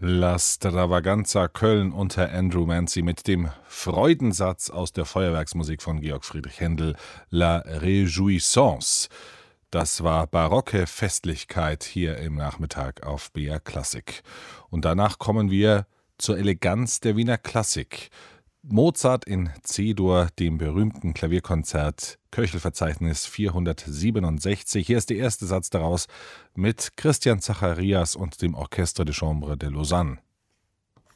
La Stravaganza Köln unter Andrew Mancy mit dem Freudensatz aus der Feuerwerksmusik von Georg Friedrich Händel, La Réjouissance. Das war barocke Festlichkeit hier im Nachmittag auf BR Klassik. Und danach kommen wir zur Eleganz der Wiener Klassik. Mozart in C-Dur, dem berühmten Klavierkonzert Köchelverzeichnis 467. Hier ist der erste Satz daraus mit Christian Zacharias und dem Orchestre de Chambre de Lausanne.